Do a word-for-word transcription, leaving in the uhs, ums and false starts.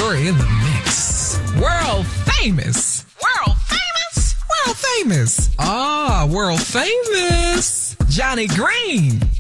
You're in the mix. World famous. World famous. World famous. Ah, world famous. Johnny Green.